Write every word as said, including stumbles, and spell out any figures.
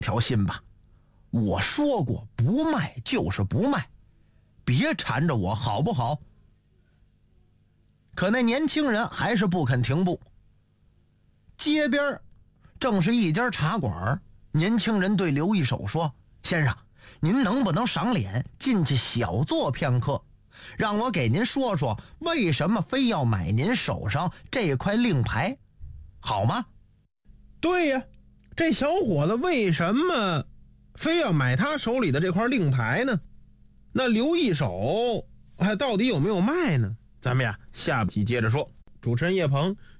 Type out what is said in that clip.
条心吧，我说过不卖就是不卖，别缠着我好不好？可那年轻人还是不肯停步。街边正是一家茶馆，年轻人对刘一手说：先生，您能不能赏脸进去小坐片刻，让我给您说说为什么非要买您手上这块令牌，好吗？ 对呀，这小伙子为什么非要买他手里的这块令牌呢？那刘一手还到底有没有卖呢？咱们呀下集接着说。主持人叶鹏